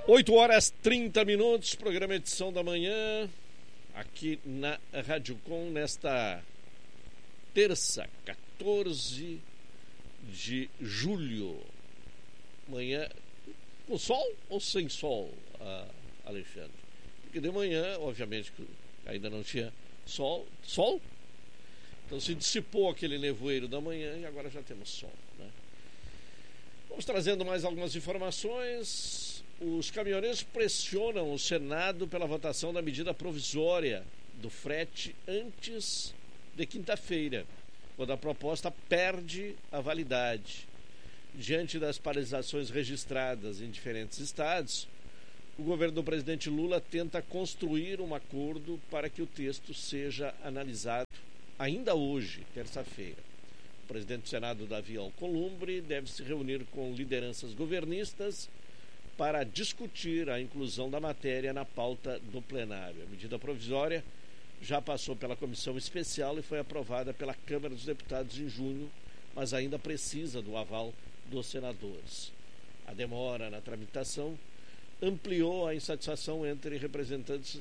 8h30, programa Edição da Manhã, aqui na Rádio Com, nesta terça, 14 de julho. Manhã com sol ou sem sol, Alexandre? Porque de manhã, obviamente, ainda não tinha sol. Então se dissipou aquele nevoeiro da manhã e agora já temos sol, né? Vamos trazendo mais algumas informações. Os caminhoneiros pressionam o Senado pela votação da medida provisória do frete antes de quinta-feira, quando a proposta perde a validade. Diante das paralisações registradas em diferentes estados, o governo do presidente Lula tenta construir um acordo para que o texto seja analisado ainda hoje, terça-feira. O presidente do Senado, Davi Alcolumbre, deve se reunir com lideranças governistas para discutir a inclusão da matéria na pauta do plenário. A medida provisória já passou pela comissão especial e foi aprovada pela Câmara dos Deputados em junho, mas ainda precisa do aval dos senadores. A demora na tramitação ampliou a insatisfação entre representantes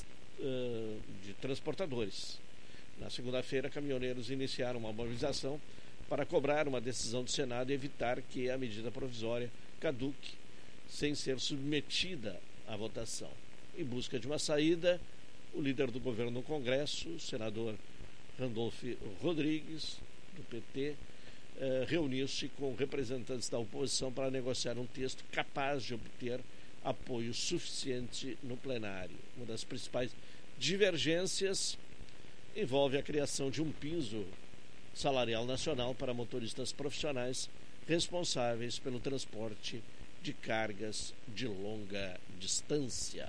de transportadores. Na segunda-feira, caminhoneiros iniciaram uma mobilização para cobrar uma decisão do Senado e evitar que a medida provisória caduque sem ser submetida à votação. Em busca de uma saída, o líder do governo no Congresso, o senador Randolfo Rodrigues, do PT, reuniu-se com representantes da oposição para negociar um texto capaz de obter apoio suficiente no plenário. Uma das principais divergências envolve a criação de um piso salarial nacional para motoristas profissionais responsáveis pelo transporte de cargas de longa distância.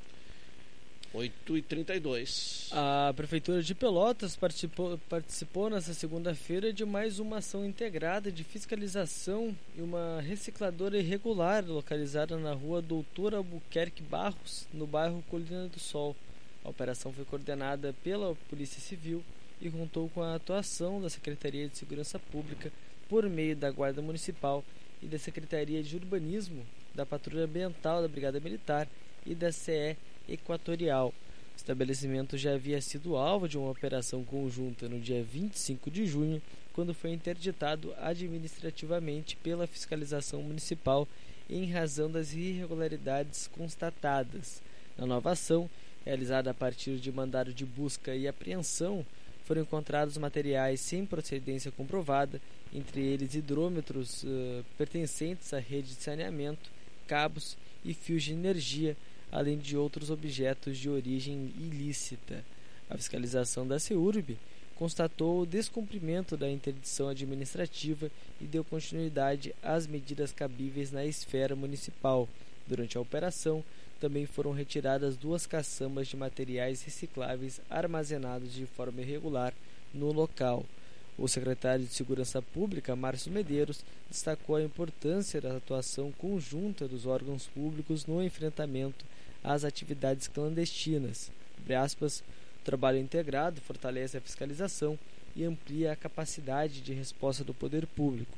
8h32. A Prefeitura de Pelotas participou nesta segunda-feira de mais uma ação integrada de fiscalização e uma recicladora irregular localizada na rua Doutor Albuquerque Barros, no bairro Colina do Sol. A operação foi coordenada pela Polícia Civil e contou com a atuação da Secretaria de Segurança Pública por meio da Guarda Municipal e da Secretaria de Urbanismo, da Patrulha Ambiental da Brigada Militar e da CE Equatorial. O estabelecimento já havia sido alvo de uma operação conjunta no dia 25 de junho, quando foi interditado administrativamente pela fiscalização municipal em razão das irregularidades constatadas. Na nova ação, realizada a partir de mandado de busca e apreensão, foram encontrados materiais sem procedência comprovada, entre eles hidrômetros pertencentes à rede de saneamento, cabos e fios de energia, além de outros objetos de origem ilícita. A fiscalização da CEURB constatou o descumprimento da interdição administrativa e deu continuidade às medidas cabíveis na esfera municipal. Durante a operação, também foram retiradas 2 caçambas de materiais recicláveis armazenados de forma irregular no local. O secretário de Segurança Pública, Márcio Medeiros, destacou a importância da atuação conjunta dos órgãos públicos no enfrentamento às atividades clandestinas. Abre aspas, o trabalho integrado fortalece a fiscalização e amplia a capacidade de resposta do poder público.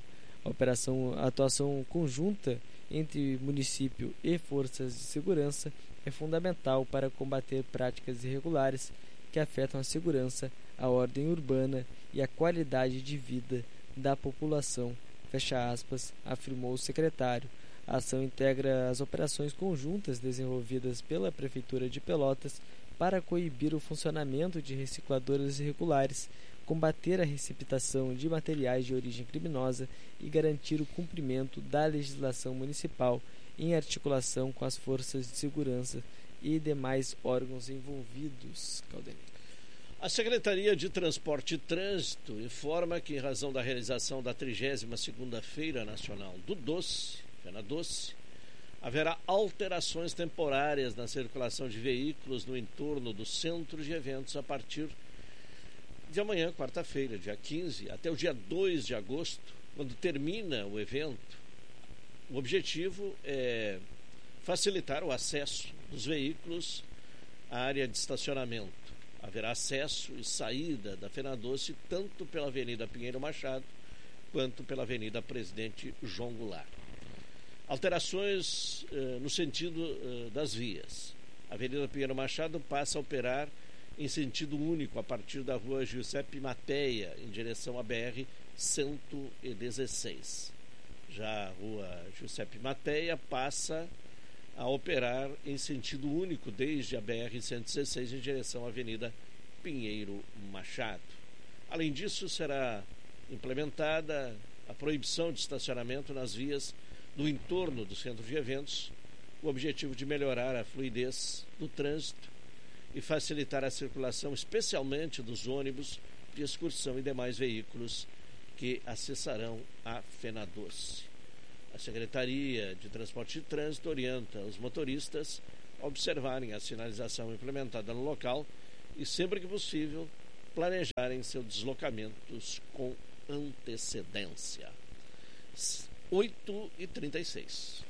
A atuação conjunta entre município e forças de segurança é fundamental para combater práticas irregulares que afetam a segurança, a ordem urbana e a qualidade de vida da população, fecha aspas, afirmou o secretário. A ação integra as operações conjuntas desenvolvidas pela Prefeitura de Pelotas para coibir o funcionamento de recicladoras irregulares, combater a receptação de materiais de origem criminosa e garantir o cumprimento da legislação municipal em articulação com as forças de segurança e demais órgãos envolvidos. Caldenei. A Secretaria de Transporte e Trânsito informa que, em razão da realização da 32ª Feira Nacional do Doce, FenaDoce, haverá alterações temporárias na circulação de veículos no entorno do centro de eventos a partir de amanhã, quarta-feira, dia 15, até o dia 2 de agosto, quando termina o evento. O objetivo é facilitar o acesso dos veículos à área de estacionamento. Haverá acesso e saída da FenaDoce tanto pela Avenida Pinheiro Machado quanto pela Avenida Presidente João Goulart. Alterações no sentido das vias. A Avenida Pinheiro Machado passa a operar em sentido único a partir da rua Giuseppe Mateia, em direção à BR-116. Já a rua Giuseppe Mateia passa a operar em sentido único desde a BR-116 em direção à Avenida Pinheiro Machado. Além disso, será implementada a proibição de estacionamento nas vias do entorno do centro de eventos, com o objetivo de melhorar a fluidez do trânsito e facilitar a circulação, especialmente dos ônibus de excursão e demais veículos que acessarão a Fenadoce. A Secretaria de Transporte e Trânsito orienta os motoristas a observarem a sinalização implementada no local e, sempre que possível, planejarem seus deslocamentos com antecedência. 8h36.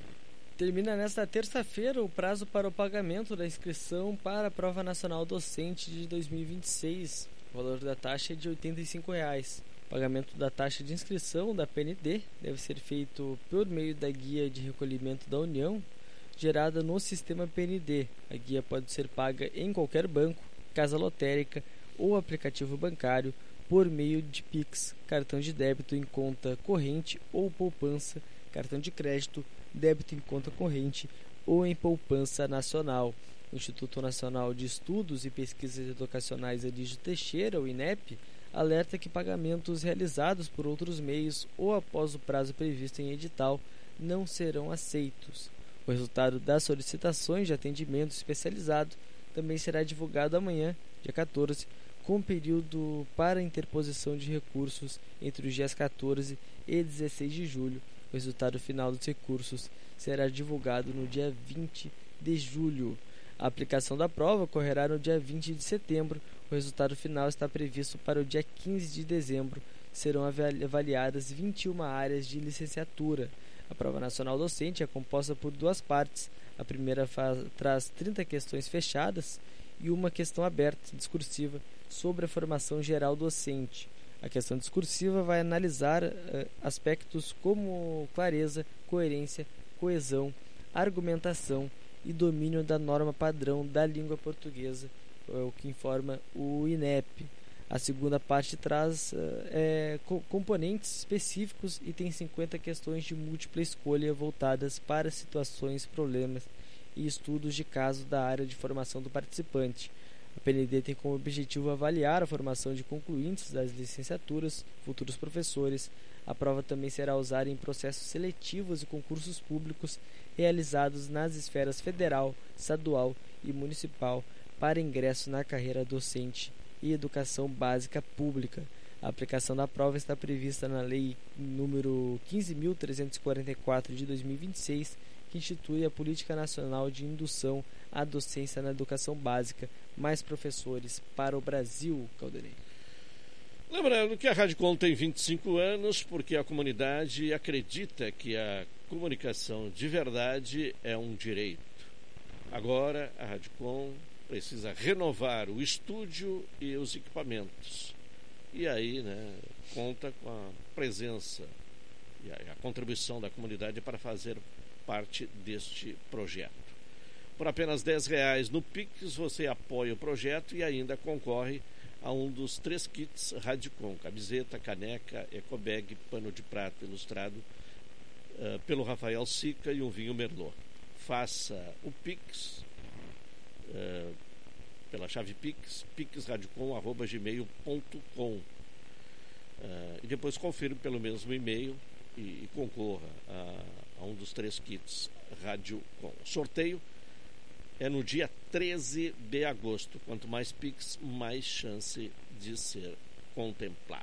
Termina nesta terça-feira o prazo para o pagamento da inscrição para a Prova Nacional Docente de 2026. O valor da taxa é de R$ 85,00. O pagamento da taxa de inscrição da PND deve ser feito por meio da guia de recolhimento da União, gerada no sistema PND. A guia pode ser paga em qualquer banco, casa lotérica ou aplicativo bancário por meio de Pix, cartão de débito em conta corrente ou poupança, cartão de crédito, débito em conta corrente ou em poupança nacional. O Instituto Nacional de Estudos e Pesquisas Educacionais Elígio Teixeira, o INEP, alerta que pagamentos realizados por outros meios ou após o prazo previsto em edital não serão aceitos. O resultado das solicitações de atendimento especializado também será divulgado amanhã, dia 14, com período para interposição de recursos entre os dias 14 e 16 de julho. O resultado final dos recursos será divulgado no dia 20 de julho. A aplicação da prova ocorrerá no dia 20 de setembro. O resultado final está previsto para o dia 15 de dezembro. Serão avaliadas 21 áreas de licenciatura. A prova nacional docente é composta por duas partes. A primeira traz 30 questões fechadas e uma questão aberta, discursiva, sobre a formação geral docente. A questão discursiva vai analisar aspectos como clareza, coerência, coesão, argumentação e domínio da norma padrão da língua portuguesa, o que informa o INEP. A segunda parte traz componentes específicos e tem 50 questões de múltipla escolha voltadas para situações, problemas e estudos de caso da área de formação do participante. A PND tem como objetivo avaliar a formação de concluintes das licenciaturas, futuros professores. A prova também será usada em processos seletivos e concursos públicos realizados nas esferas federal, estadual e municipal para ingresso na carreira docente e educação básica pública. A aplicação da prova está prevista na Lei número 15.344 de 2026, que institui a Política Nacional de Indução à Docência na Educação Básica, mais professores para o Brasil, Caldenei. Lembrando que a Rádio Com tem 25 anos porque a comunidade acredita que a comunicação de verdade é um direito. Agora a Rádio Com precisa renovar o estúdio e os equipamentos. E aí, conta com a presença e a contribuição da comunidade para fazer parte deste projeto. Por apenas R$10 no Pix, você apoia o projeto e ainda concorre a um dos 3 kits Radicom: camiseta, caneca, ecobag, pano de prato ilustrado pelo Rafael Sica e um vinho Merlot. Faça o Pix pela chave Pix, pixradicom@gmail.com, e depois confirme pelo mesmo e-mail e concorra a um dos 3 kits Rádio Com. Sorteio é no dia 13 de agosto. Quanto mais Pix, mais chance de ser contemplado.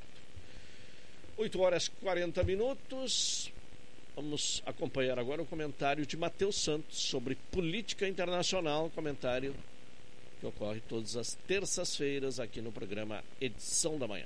8h40. Vamos acompanhar agora o comentário de Matheus Santos sobre política internacional, comentário que ocorre todas as terças-feiras aqui no programa Edição da Manhã.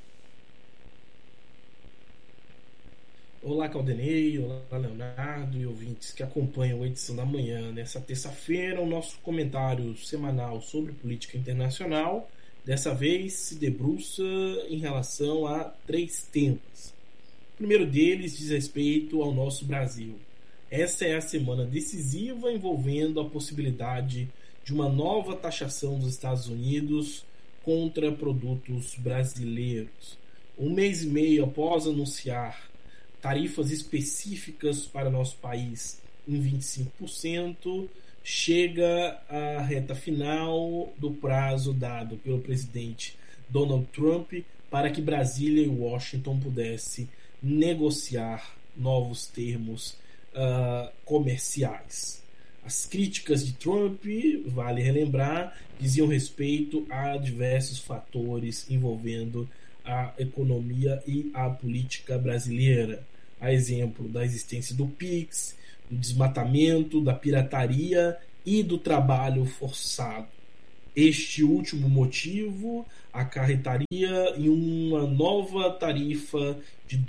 Olá, Caldenei, olá, Leonardo e ouvintes que acompanham a Edição da Manhã. Nessa terça-feira, o nosso comentário semanal sobre política internacional, dessa vez se debruça em relação a 3 temas. O primeiro deles diz respeito ao nosso Brasil. essa é a semana decisiva envolvendo a possibilidade de uma nova taxação dos Estados Unidos contra produtos brasileiros. Um mês e meio após anunciar tarifas específicas para nosso país em 25%, chega a reta final do prazo dado pelo presidente Donald Trump para que Brasília e Washington pudessem negociar novos termos comerciais. As críticas de Trump, vale relembrar, diziam respeito a diversos fatores envolvendo a economia e a política brasileira, a exemplo da existência do PIX, do desmatamento, da pirataria e do trabalho forçado. Este último motivo acarretaria em uma nova tarifa de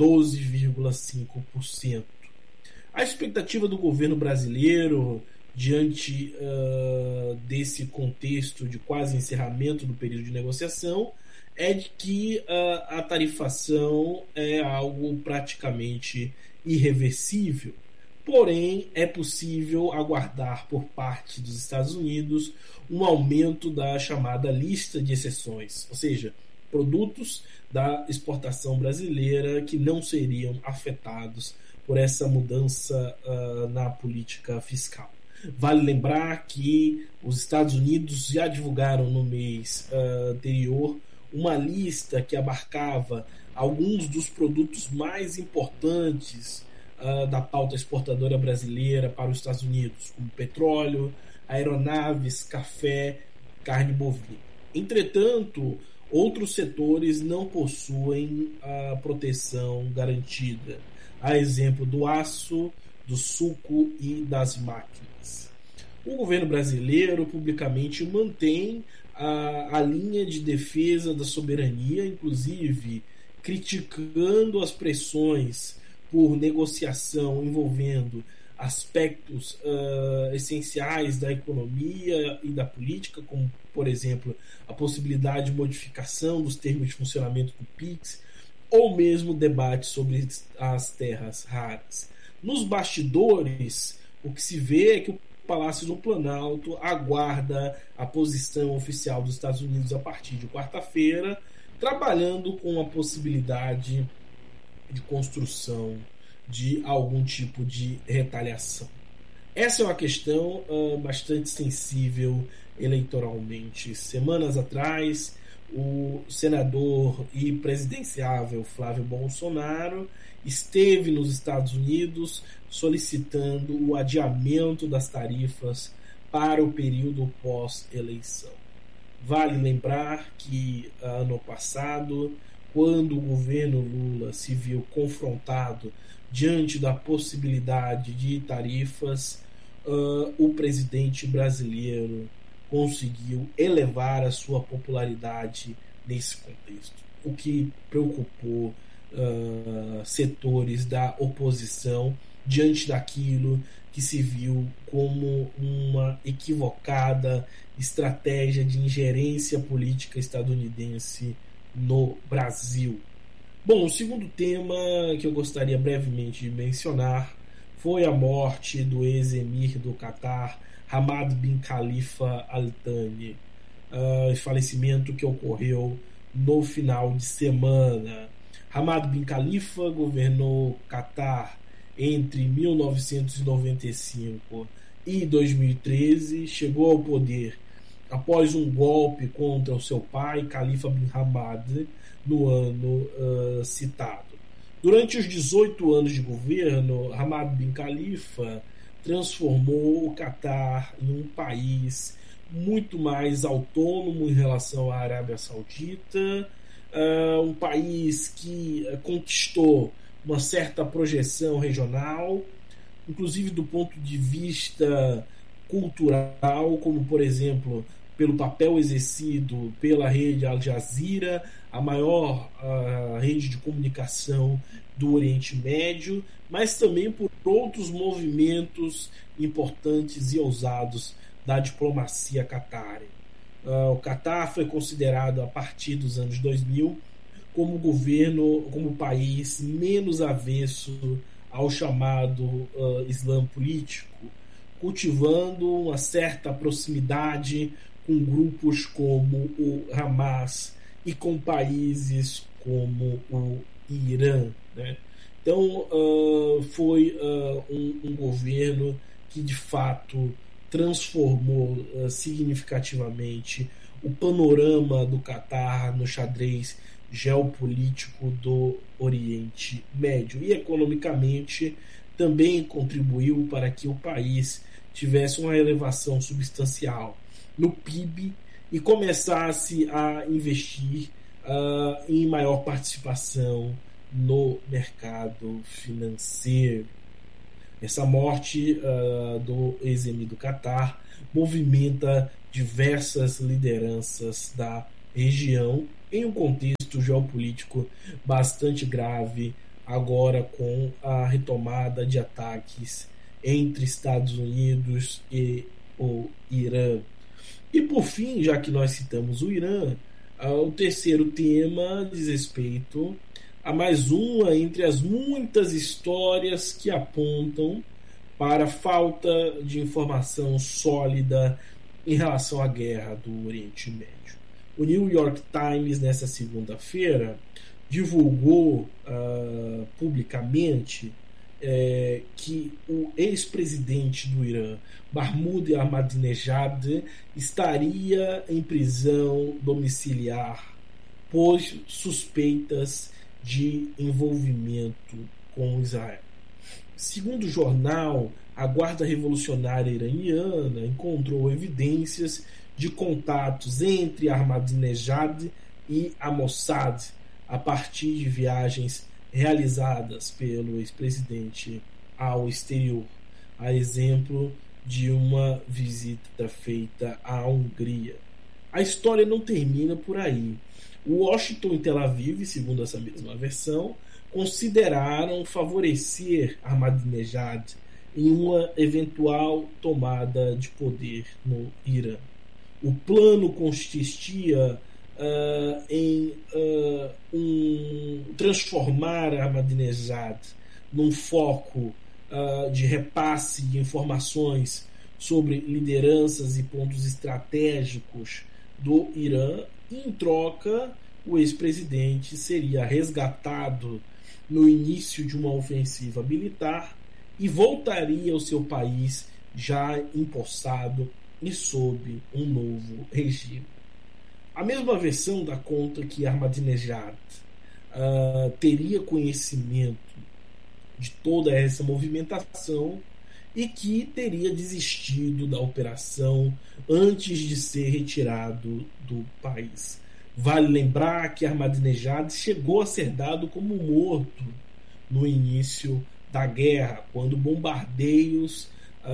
12,5%. A expectativa do governo brasileiro, diante desse contexto de quase encerramento do período de negociação, é de que a tarifação é algo praticamente irreversível. Porém, é possível aguardar por parte dos Estados Unidos um aumento da chamada lista de exceções, ou seja, produtos da exportação brasileira que não seriam afetados por essa mudança na política fiscal. Vale lembrar que os Estados Unidos já divulgaram no mês anterior uma lista que abarcava alguns dos produtos mais importantes da pauta exportadora brasileira para os Estados Unidos, como petróleo, aeronaves, café, carne bovina. Entretanto, outros setores não possuem a proteção garantida, a exemplo do aço, do suco e das máquinas. O governo brasileiro publicamente mantém a linha de defesa da soberania, inclusive criticando as pressões por negociação envolvendo aspectos essenciais da economia e da política, como, por exemplo, a possibilidade de modificação dos termos de funcionamento do PIX, ou mesmo debate sobre as terras raras. Nos bastidores, o que se vê é que o Palácio do Planalto aguarda a posição oficial dos Estados Unidos a partir de quarta-feira, trabalhando com a possibilidade de construção de algum tipo de retaliação. Essa é uma questão bastante sensível eleitoralmente. Semanas atrás, o senador e presidenciável Flávio Bolsonaro esteve nos Estados Unidos solicitando o adiamento das tarifas para o período pós-eleição. Vale lembrar que ano passado, quando o governo Lula se viu confrontado diante da possibilidade de tarifas, o presidente brasileiro conseguiu elevar a sua popularidade nesse contexto, o que preocupou setores da oposição diante daquilo que se viu como uma equivocada estratégia de ingerência política estadunidense no Brasil. Bom, o segundo tema que eu gostaria brevemente de mencionar foi a morte do ex-emir do Catar, Hamad bin Khalifa Al Thani, falecimento que ocorreu no final de semana. Hamad bin Khalifa governou Catar entre 1995 e 2013, chegou ao poder após um golpe contra o seu pai, Khalifa bin Hamad, no ano citado. Durante os 18 anos de governo, Hamad bin Khalifa transformou o Catar em um país muito mais autônomo em relação à Arábia Saudita, um país que conquistou uma certa projeção regional, inclusive do ponto de vista cultural, como, por exemplo, pelo papel exercido pela rede Al Jazeera, a maior rede de comunicação do Oriente Médio, mas também por outros movimentos importantes e ousados da diplomacia catária. O Catar foi considerado, a partir dos anos 2000, como país menos avesso ao chamado Islã político, cultivando uma certa proximidade com grupos como o Hamas e com países como o Irã, né? Então, foi um governo que, de fato, transformou significativamente o panorama do Catar no xadrez geopolítico do Oriente Médio. E, economicamente, também contribuiu para que o país tivesse uma elevação substancial no PIB e começasse a investir em maior participação no mercado financeiro. Essa morte do ex-emir do Catar movimenta diversas lideranças da região em um contexto geopolítico bastante grave, agora com a retomada de ataques entre Estados Unidos e o Irã. E por fim, já que nós citamos o Irã, o terceiro tema diz respeito a mais uma entre as muitas histórias que apontam para a falta de informação sólida em relação à guerra do Oriente Médio. O New York Times, nessa segunda-feira, divulgou publicamente que o ex-presidente do Irã, Mahmoud Ahmadinejad, estaria em prisão domiciliar por suspeitas de envolvimento com Israel. Segundo o jornal, a Guarda Revolucionária Iraniana encontrou evidências de contatos entre Ahmadinejad e a Mossad a partir de viagens realizadas pelo ex-presidente ao exterior, a exemplo de uma visita feita à Hungria. A história não termina por aí. Washington e Tel Aviv, segundo essa mesma versão, consideraram favorecer Ahmadinejad em uma eventual tomada de poder no Irã. O plano consistia em transformar Ahmadinejad num foco de repasse de informações sobre lideranças e pontos estratégicos do Irã, e em troca o ex-presidente seria resgatado no início de uma ofensiva militar e voltaria ao seu país já empossado e sob um novo regime. A mesma versão dá conta que Ahmadinejad teria conhecimento de toda essa movimentação e que teria desistido da operação antes de ser retirado do país. Vale lembrar que Ahmadinejad chegou a ser dado como morto no início da guerra, quando bombardeios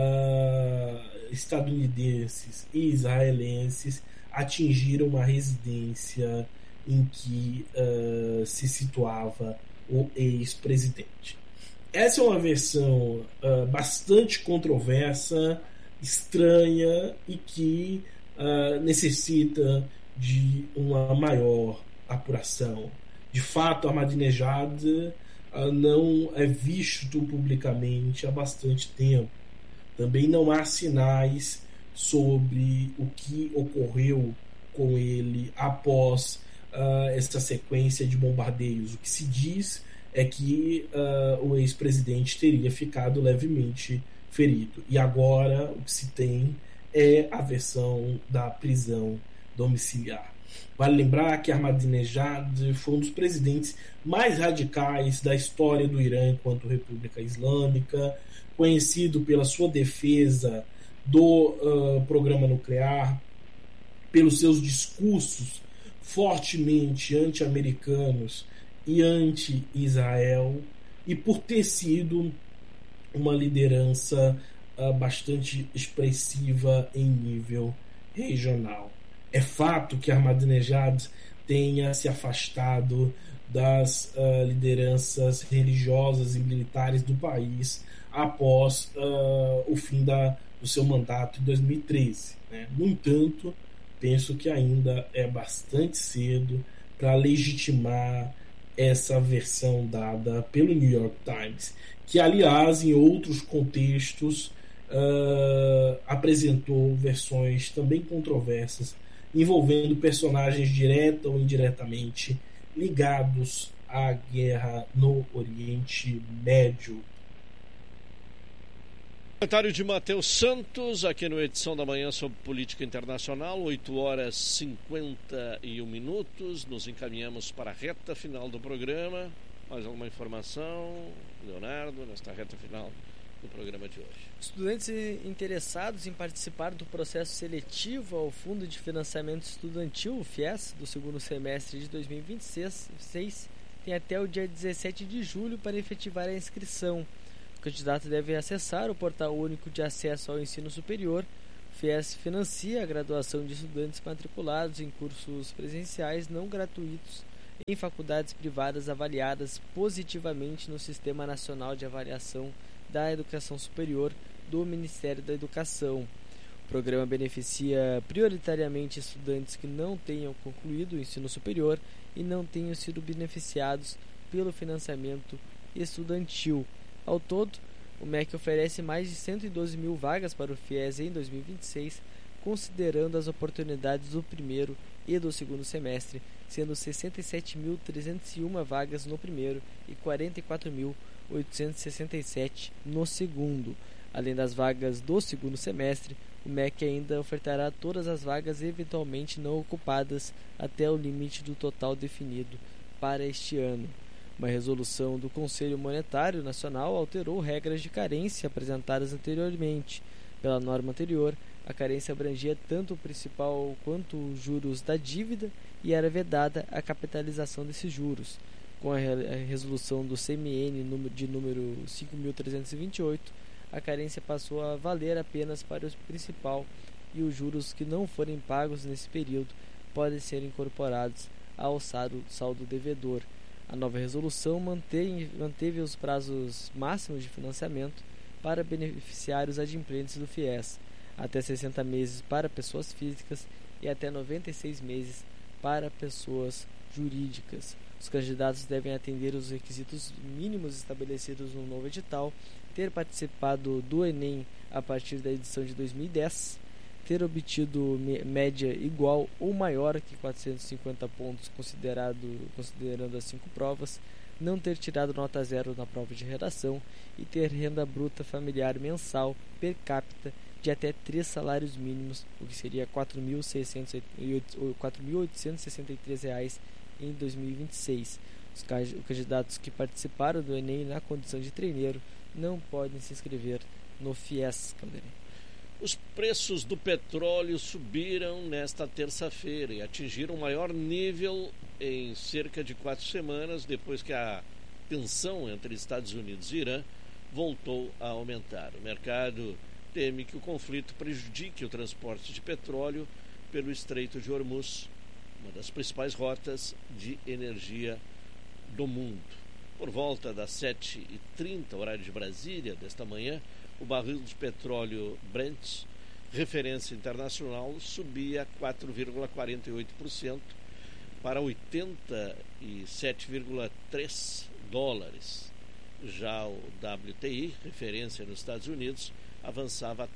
estadunidenses e israelenses atingiram uma residência em que se situava o ex-presidente. Essa é uma versão bastante controversa, estranha e que necessita de uma maior apuração. De fato, Ahmadinejad não é visto publicamente há bastante tempo. Também não há sinais sobre o que ocorreu com ele após essa sequência de bombardeios. O que se diz é que o ex-presidente teria ficado levemente ferido. E agora o que se tem é a versão da prisão domiciliar. Vale lembrar que Ahmadinejad foi um dos presidentes mais radicais da história do Irã enquanto República Islâmica, conhecido pela sua defesa do programa nuclear, pelos seus discursos fortemente anti-americanos e anti-Israel, e por ter sido uma liderança bastante expressiva em nível regional. É fato que Ahmadinejad tenha se afastado das lideranças religiosas e militares do país após o fim do seu mandato em 2013. Né? No entanto, penso que ainda é bastante cedo para legitimar essa versão dada pelo New York Times, que, aliás, em outros contextos, apresentou versões também controversas envolvendo personagens direta ou indiretamente ligados à guerra no Oriente Médio. Comentário de Matheus Santos, aqui no Edição da Manhã sobre Política Internacional, 8h51. Nos encaminhamos para a reta final do programa. Mais alguma informação, Leonardo, nesta reta final do programa de hoje? Estudantes interessados em participar do processo seletivo ao Fundo de Financiamento Estudantil, o FIES, do segundo semestre de 2026, têm até o dia 17 de julho para efetivar a inscrição. O candidato deve acessar o Portal Único de Acesso ao Ensino Superior. O FIES financia a graduação de estudantes matriculados em cursos presenciais não gratuitos em faculdades privadas avaliadas positivamente no Sistema Nacional de Avaliação da Educação Superior do Ministério da Educação. O programa beneficia prioritariamente estudantes que não tenham concluído o ensino superior e não tenham sido beneficiados pelo financiamento estudantil. Ao todo, o MEC oferece mais de 112 mil vagas para o FIES em 2026, considerando as oportunidades do primeiro e do segundo semestre, sendo 67.301 vagas no primeiro e 44.867 no segundo. Além das vagas do segundo semestre, o MEC ainda ofertará todas as vagas eventualmente não ocupadas até o limite do total definido para este ano. Uma resolução do Conselho Monetário Nacional alterou regras de carência apresentadas anteriormente. Pela norma anterior, a carência abrangia tanto o principal quanto os juros da dívida e era vedada a capitalização desses juros. Com a resolução do CMN de número 5.328, a carência passou a valer apenas para o principal e os juros que não forem pagos nesse período podem ser incorporados ao saldo devedor. A nova resolução manteve os prazos máximos de financiamento para beneficiários adimplentes do FIES, até 60 meses para pessoas físicas e até 96 meses para pessoas jurídicas. Os candidatos devem atender os requisitos mínimos estabelecidos no novo edital, ter participado do Enem a partir da edição de 2010, ter obtido média igual ou maior que 450 pontos considerando as 5 provas, não ter tirado nota 0 na prova de redação e ter renda bruta familiar mensal per capita de até 3 salários mínimos, o que seria R$ 4.863 em 2026. Os candidatos que participaram do Enem na condição de treineiro não podem se inscrever no FIES. Os preços do petróleo subiram nesta terça-feira e atingiram o maior nível em cerca de 4 semanas, depois que a tensão entre Estados Unidos e Irã voltou a aumentar. O mercado teme que o conflito prejudique o transporte de petróleo pelo Estreito de Hormuz, uma das principais rotas de energia do mundo. Por volta das 7h30, horário de Brasília, desta manhã, o barril de petróleo Brent, referência internacional, subia 4,48% para 87,3 dólares. Já o WTI, referência nos Estados Unidos, avançava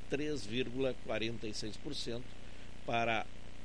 3,46% para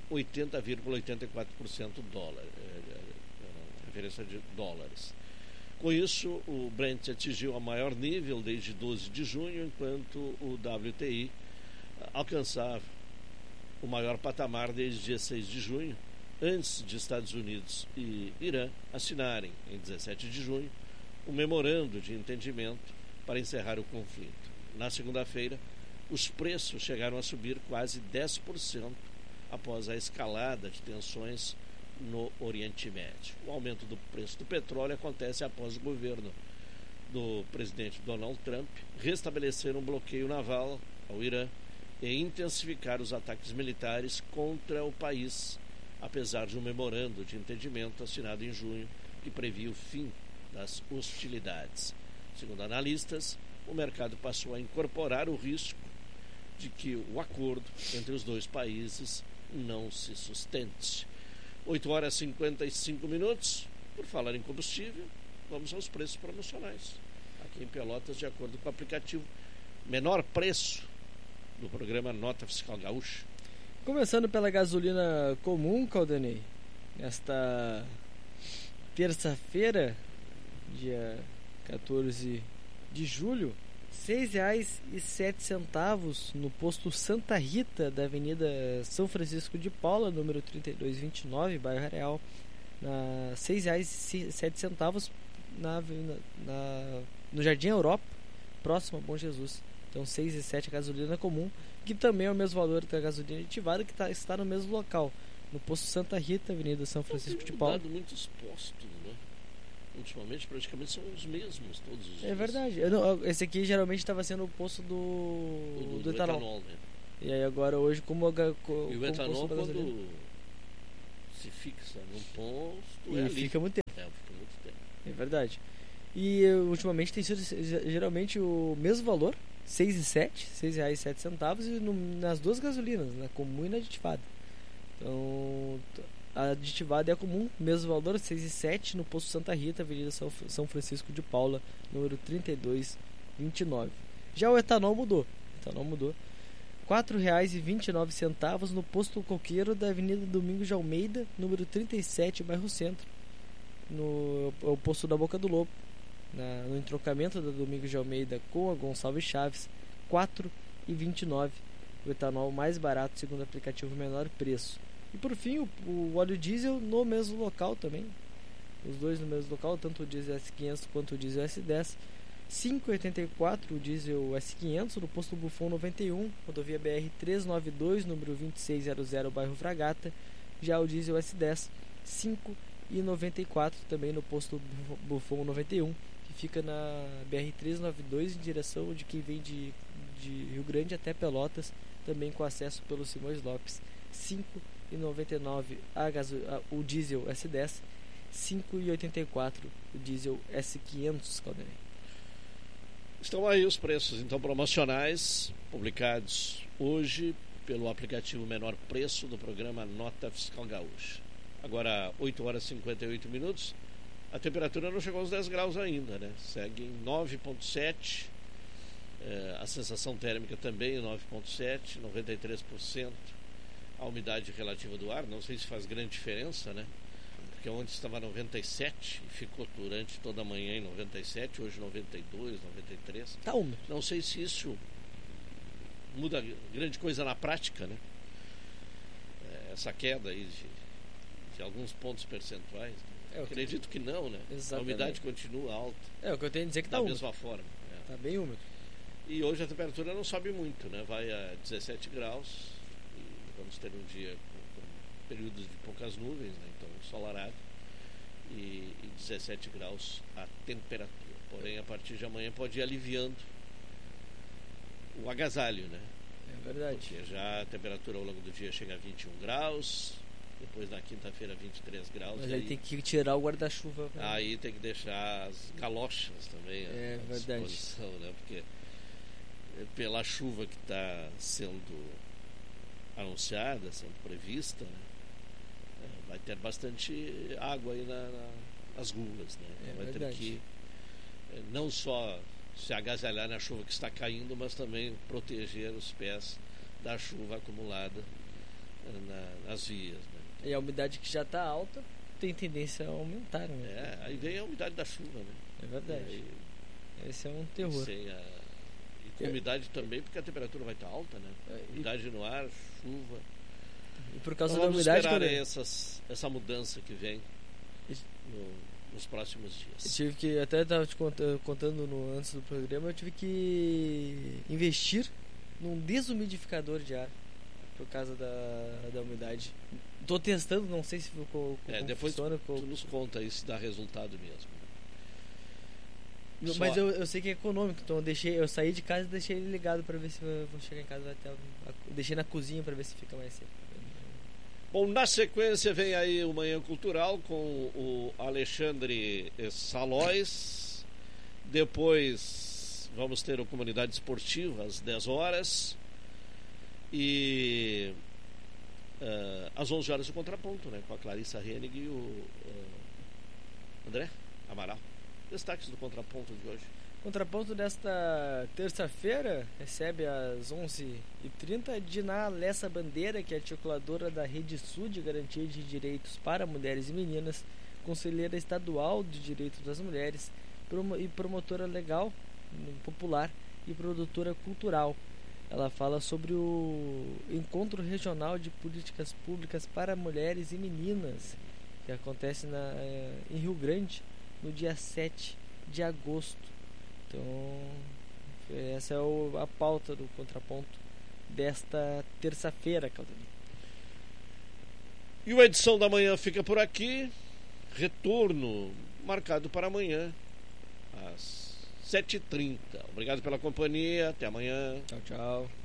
80,84% dólar, referência de dólares. Com isso, o Brent atingiu o maior nível desde 12 de junho, enquanto o WTI alcançava o maior patamar desde 16 de junho, antes de Estados Unidos e Irã assinarem, em 17 de junho, um memorando de entendimento para encerrar o conflito. Na segunda-feira, os preços chegaram a subir quase 10% após a escalada de tensões no Oriente Médio. O aumento do preço do petróleo acontece após o governo do presidente Donald Trump restabelecer um bloqueio naval ao Irã e intensificar os ataques militares contra o país, apesar de um memorando de entendimento assinado em junho que previa o fim das hostilidades. Segundo analistas, o mercado passou a incorporar o risco de que o acordo entre os dois países não se sustente. 8h55. Por falar em combustível, vamos aos preços promocionais. Aqui em Pelotas, de acordo com o aplicativo, menor preço do programa Nota Fiscal Gaúcha. Começando pela gasolina comum, Caldanei, nesta terça-feira, dia 14 de julho, R$ 6,07 no posto Santa Rita da Avenida São Francisco de Paula, número 3229, bairro Areal. R$ 6,07 no Jardim Europa, próximo a Bom Jesus. Então 6,07 a gasolina comum, que também é o mesmo valor da gasolina aditivada, que está no mesmo local, no posto Santa Rita, Avenida São Francisco de Paula. Tem mudado muitos postos, né? Ultimamente praticamente são os mesmos todos os dias. É verdade. Esse aqui geralmente estava sendo o posto do etanol. Né? E aí agora hoje como e o etanol quando se fixa num posto e fica muito tempo. Fica muito tempo. É verdade. E ultimamente tem sido geralmente o mesmo valor, R$ 6,07 e nas duas gasolinas, na comum e na aditivada. Então a aditivada é a comum, mesmo valor, R$ 6,07 no posto Santa Rita, Avenida São Francisco de Paula, número 3229. Já o etanol mudou. R$ 4,29 no posto Coqueiro da Avenida Domingos de Almeida, número 37, bairro Centro, no posto da Boca do Lobo, no entrocamento da Domingos de Almeida com a Gonçalves Chaves, R$ 4,29, o etanol mais barato segundo o aplicativo menor preço. E por fim o óleo diesel no mesmo local também, os dois no mesmo local, tanto o diesel S500 quanto o diesel S10, R$ 5,84 o diesel S500 no posto Bufon 91, rodovia BR 392, número 2600, bairro Fragata. Já o diesel S10, R$ 5,94 também no posto Bufon 91, que fica na BR 392 em direção de quem vem de Rio Grande até Pelotas, também com acesso pelo Simões Lopes. R$ 5,99 o diesel S10, R$ 5,84 o diesel S500, Caldanei. Estão aí os preços então promocionais publicados hoje pelo aplicativo Menor Preço do programa Nota Fiscal Gaúcha. Agora 8 horas e 58 minutos. A temperatura não chegou aos 10 graus ainda, né? Segue em 9,7. A sensação térmica também 9,7, 93%. A umidade relativa do ar, não sei se faz grande diferença, né? Porque ontem estava 97 e ficou durante toda a manhã em 97, hoje 92, 93. Tá úmido. Não sei se isso muda grande coisa na prática, né? Essa queda aí de alguns pontos percentuais. Acredito que não, né? Exatamente. A umidade continua alta. É o que eu tenho a dizer que tá úmido. Da mesma forma. Tá bem úmido. E hoje a temperatura não sobe muito, né? Vai a 17 graus e vamos ter um dia com períodos de poucas nuvens, né? Então ensolarado e 17 graus a temperatura. Porém, a partir de amanhã pode ir aliviando o agasalho, né? É verdade. Porque já a temperatura ao longo do dia chega a 21 graus, depois na quinta-feira 23 graus. Mas aí tem que tirar o guarda-chuva. Aí tem que deixar as galochas também à disposição, né? Porque pela chuva que está sendo anunciada, sendo prevista, né? Vai ter bastante água aí nas ruas, né? Vai ter que não só se agasalhar na chuva que está caindo, mas também proteger os pés da chuva acumulada nas vias, né? E a umidade que já está alta tem tendência a aumentar, né? Aí vem a umidade da chuva, né? É verdade. Esse é um terror. E com umidade também, porque a temperatura vai estar alta, né? Umidade no ar, chuva. E por causa então, da umidade... Vamos esperar essa mudança que vem nos próximos dias. Eu tive que, até estava te contando antes do programa, eu tive que investir num desumidificador de ar por causa da umidade. Estou testando, não sei se ficou depois funciona. Tu nos conta aí se dá resultado mesmo. Mas eu sei que é econômico, então eu saí de casa e deixei ele ligado para ver se eu vou chegar em casa deixei na cozinha para ver se fica mais seco. Bom, na sequência vem aí o Manhã Cultural com o Alexandre Salóis. Depois vamos ter a Comunidade Esportiva às 10 horas. E às 11 horas o Contraponto, né? Com a Clarissa Hennig e André Amaral, destaques do Contraponto de hoje. Contraponto desta terça-feira recebe às 11h30 Diná Lessa Bandeira, que é articuladora da Rede Sul de Garantia de Direitos para Mulheres e Meninas, conselheira estadual de Direitos das Mulheres e promotora legal popular e produtora cultural. Ela fala sobre o Encontro Regional de Políticas Públicas para Mulheres e Meninas, que acontece em Rio Grande, no dia 7 de agosto. Então, essa é a pauta do Contraponto desta terça-feira, Claudemir. E a edição da manhã fica por aqui. Retorno marcado para amanhã, às 7h30. Obrigado pela companhia. Até amanhã. Tchau, tchau.